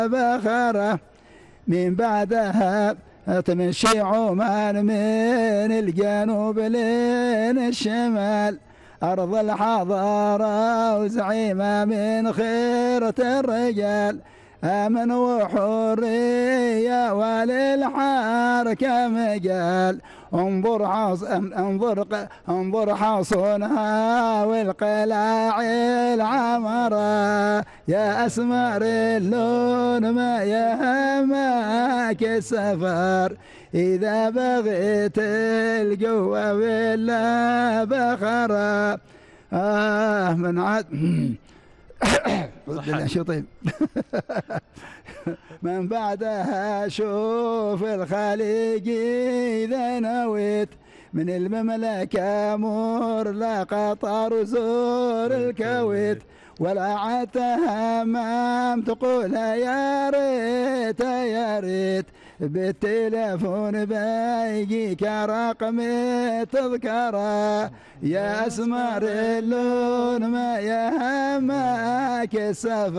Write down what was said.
بخرة من بعدها تمشي عمان من الجنوب لين الشمال، أرض الحضارة وزعيمة من خيرة الرجال، أمن وحرية وللحركة مجال. انظر حصونها والقلاع العمرة، يا أسمر اللون ما يهمك السفر، إذا بغيت القوة ولا بخرة. من عاد شو طيب. من بعدها شوف الخليج إذا نويت، من المملكة مر لقطر وزور الكويت، ولا عاد تهمم تقول يا ريت يا ريت، بالتلفون بيجيك رقمي تذكره، يا أسمر اللون ما يهمك السفر.